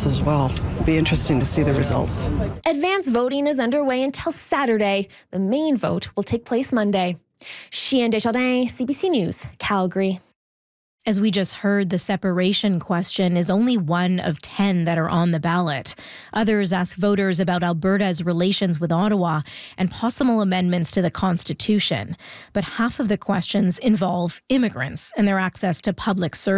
as well. It'll be interesting to see the results. Advance voting is underway until Saturday. The main vote will take place Monday. Chien Desjardins, CBC News, Calgary. As we just heard, the separation question is only one of 10 that are on the ballot. Others ask voters about Alberta's relations with Ottawa and possible amendments to the Constitution. But half of the questions involve immigrants and their access to public service.